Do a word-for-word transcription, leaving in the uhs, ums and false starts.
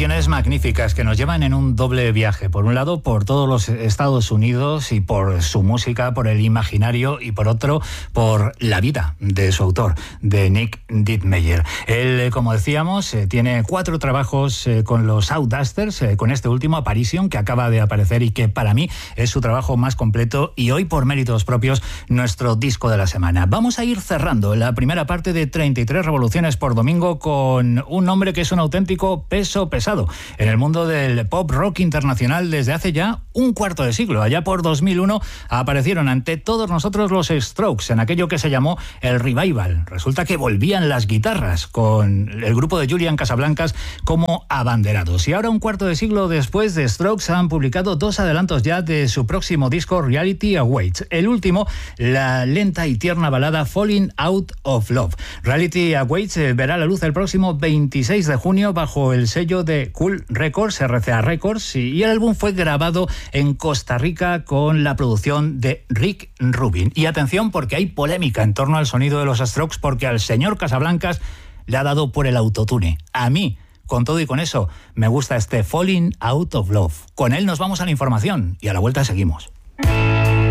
canciones magníficas que nos llevan en un doble viaje. Por un lado, por todos los Estados Unidos y por su música, por el imaginario, y por otro, por la vida de su autor, de Nick Deadmeyer. Él, como decíamos, tiene cuatro trabajos con los Outdusters, con este último, Apparition, que acaba de aparecer y que para mí es su trabajo más completo y hoy, por méritos propios, nuestro disco de la semana. Vamos a ir cerrando la primera parte de treinta y tres revoluciones por domingo con un hombre que es un auténtico peso pesado en el mundo del pop rock internacional desde hace ya un cuarto de siglo. Allá por dos mil uno aparecieron ante todos nosotros los Strokes en aquello que se llamó el Revival. Resulta que volvían las guitarras con el grupo de Julian Casablancas como abanderados. Y ahora, un cuarto de siglo después, de Strokes han publicado dos adelantos ya de su próximo disco, Reality Awaits. El último, la lenta y tierna balada Falling Out of Love. Reality Awaits eh, verá la luz el próximo veintiséis de junio bajo el sello de Cool Records, R C A Records, y el álbum fue grabado en Costa Rica con la producción de Rick Rubin. Y atención, porque hay polémica en torno al sonido de los Strokes, porque al señor Casablancas le ha dado por el autotune. A mí, con todo y con eso, me gusta este Falling Out of Love. Con él nos vamos a la información y a la vuelta seguimos.